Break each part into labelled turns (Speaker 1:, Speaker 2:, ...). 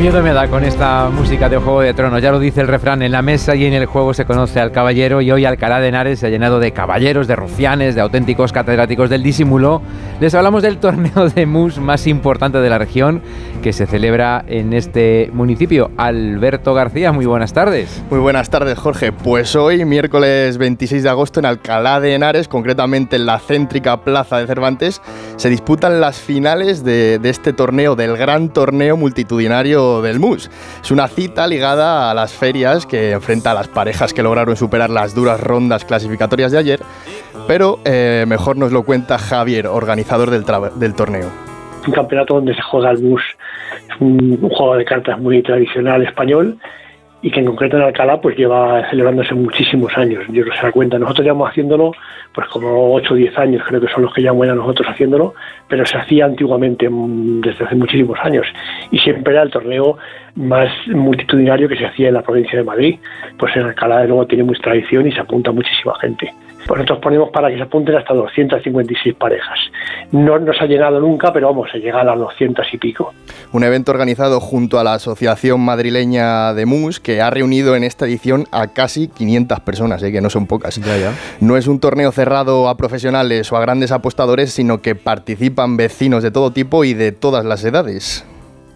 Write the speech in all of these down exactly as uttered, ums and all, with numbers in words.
Speaker 1: Miedo me da con esta música de Juego de Tronos. Ya lo dice el refrán, en la mesa y en el juego se conoce al caballero, y hoy Alcalá de Henares se ha llenado de caballeros, de rufianes, de auténticos catedráticos del disimulo. Les hablamos del torneo de mus más importante de la región que se celebra en este municipio. Alberto García, muy buenas tardes.
Speaker 2: Muy buenas tardes, Jorge. Pues hoy, miércoles veintiséis de agosto, en Alcalá de Henares, concretamente en la céntrica Plaza de Cervantes, se disputan las finales de, de este torneo, del gran torneo multitudinario del mus. Es una cita ligada a las ferias que enfrenta a las parejas que lograron superar las duras rondas clasificatorias de ayer, pero eh, mejor nos lo cuenta Javier, organizador del, tra- del torneo.
Speaker 3: Un campeonato donde se juega el mus, es un, un juego de cartas muy tradicional español y que en concreto en Alcalá pues lleva celebrándose muchísimos años. Yo no se da cuenta, nosotros llevamos haciéndolo pues como ocho o diez años, creo que son los que llevamos ya nosotros haciéndolo, pero se hacía antiguamente desde hace muchísimos años y siempre era el torneo más multitudinario que se hacía en la provincia de Madrid. Pues en Alcalá de luego tiene mucha tradición y se apunta muchísima gente. Pues nosotros ponemos para que se apunten hasta doscientas cincuenta y seis parejas. No nos ha llegado nunca, pero vamos, se llega a las doscientas y pico.
Speaker 2: Un evento organizado junto a la Asociación Madrileña de Mus, que ha reunido en esta edición a casi quinientas personas, ¿eh? Que no son pocas.
Speaker 1: Ya, ya.
Speaker 2: No es un torneo cerrado a profesionales o a grandes apostadores, sino que participan vecinos de todo tipo y de todas las edades.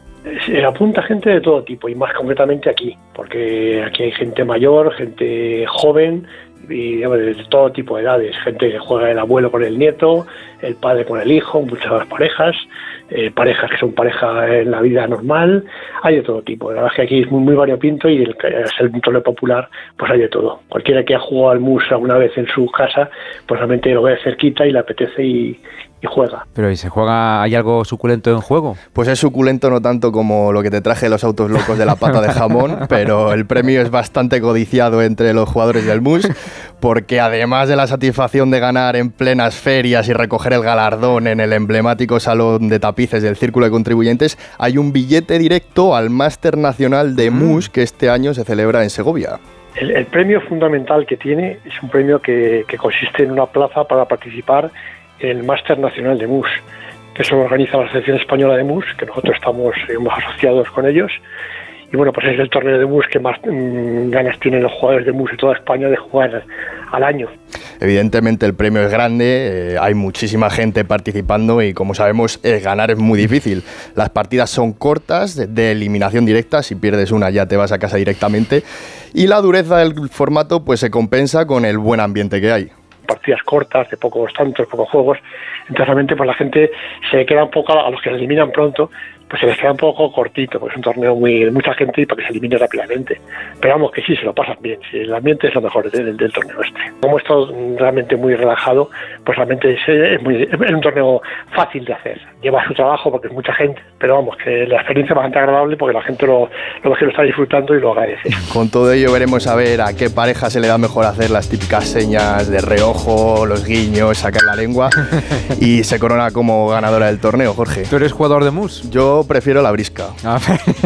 Speaker 3: Se apunta gente de todo tipo y más concretamente aquí, porque aquí hay gente mayor, gente joven y digamos, de todo tipo de edades, gente que juega el abuelo con el nieto, el padre con el hijo, muchas parejas, eh, parejas que son pareja en la vida normal, hay de todo tipo. La verdad es que aquí es muy, muy variopinto y el que es el torneo popular, pues hay de todo. Cualquiera que ha jugado al mus alguna vez en su casa, pues realmente lo ve cerquita y le apetece y, y juega.
Speaker 1: Pero ¿y se juega? ¿Hay algo suculento en juego?
Speaker 2: Pues es suculento no tanto como lo que te traje los autos locos de la pata de jamón, pero el premio es bastante codiciado entre los jugadores del mus, porque además de la satisfacción de ganar en plenas ferias y recoger el galardón en el emblemático salón de tapices del Círculo de Contribuyentes, hay un billete directo al Máster Nacional de Mus que este año se celebra en Segovia.
Speaker 3: El, el premio fundamental que tiene es un premio que, que consiste en una plaza para participar en el Máster Nacional de Mus, que eso lo organiza la Asociación Española de Mus, que nosotros estamos digamos, asociados con ellos. Y bueno, pues es el torneo de mus que más mmm, ganas tienen los jugadores de mus de toda España de jugar al año.
Speaker 2: Evidentemente el premio es grande, eh, hay muchísima gente participando y como sabemos eh, ganar es muy difícil. Las partidas son cortas, de, de eliminación directa, si pierdes una ya te vas a casa directamente, y la dureza del formato pues se compensa con el buen ambiente que hay.
Speaker 3: Partidas cortas, de pocos tantos, pocos juegos, entonces realmente pues la gente se queda un poco, a los que se eliminan pronto, pues se les queda un poco cortito, porque es un torneo muy de mucha gente y para que se elimine rápidamente. Pero vamos, que sí, se lo pasan bien, sí, el ambiente es lo mejor del, del torneo este. Como esto realmente muy relajado, pues realmente es, es, muy, es un torneo fácil de hacer. Lleva su trabajo porque es mucha gente, pero vamos, que la experiencia es bastante agradable porque la gente lo, lo, que lo está disfrutando y lo agradece.
Speaker 2: Con todo ello veremos a ver a qué pareja se le da mejor hacer las típicas señas de reojo, los guiños, sacar la lengua y se corona como ganadora del torneo, Jorge.
Speaker 1: ¿Tú eres jugador de mus?
Speaker 2: Yo prefiero la brisca.